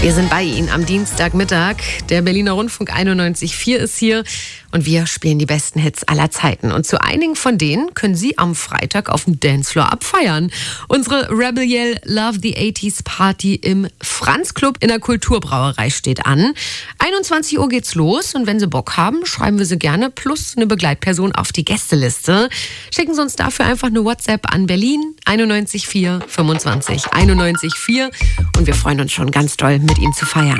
Wir sind bei Ihnen am Dienstagmittag. Der Berliner Rundfunk 91.4 ist hier und wir spielen die besten Hits aller Zeiten. Und zu einigen von denen können Sie am Freitag auf dem Dancefloor abfeiern. Unsere Rebel Yell Love the 80s Party im Franz Club in der Kulturbrauerei steht an. 21 Uhr geht's los und wenn Sie Bock haben, schreiben wir Sie gerne plus eine Begleitperson auf die Gästeliste. Schicken Sie uns dafür einfach eine WhatsApp an Berlin 91.4 25 91.4 und wir freuen uns schon ganz doll, mit Ihnen zu feiern.